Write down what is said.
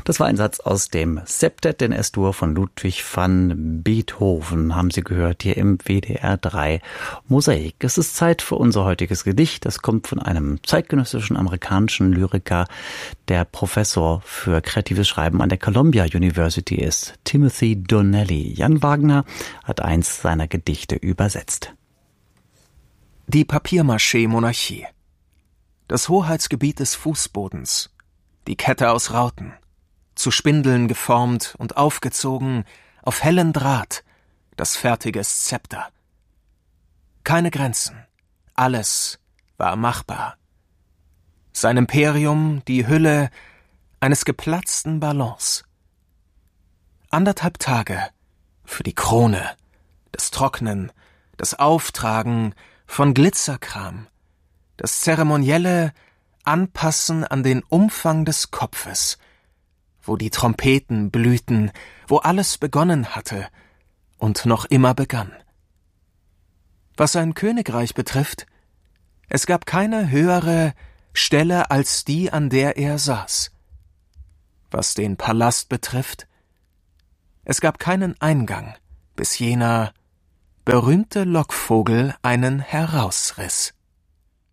Das war ein Satz aus dem Septet, den S-Dur von Ludwig van Beethoven, haben Sie gehört, hier im WDR 3 Mosaik. Es ist Zeit für unser heutiges Gedicht. Das kommt von einem zeitgenössischen amerikanischen Lyriker, der Professor für kreatives Schreiben an der Columbia University ist, Timothy Donnelly. Jan Wagner hat eins seiner Gedichte übersetzt. Die Papier-Mâché-Monarchie. Das Hoheitsgebiet des Fußbodens. Die Kette aus Rauten. Zu Spindeln geformt und aufgezogen, auf hellen Draht, das fertige Szepter. Keine Grenzen, alles war machbar. Sein Imperium die Hülle eines geplatzten Ballons. 1,5 Tage für die Krone, das Trocknen, das Auftragen von Glitzerkram, das zeremonielle Anpassen an den Umfang des Kopfes, wo die Trompeten blühten, wo alles begonnen hatte und noch immer begann. Was sein Königreich betrifft, es gab keine höhere Stelle als die, an der er saß. Was den Palast betrifft, es gab keinen Eingang, bis jener berühmte Lockvogel einen herausriss.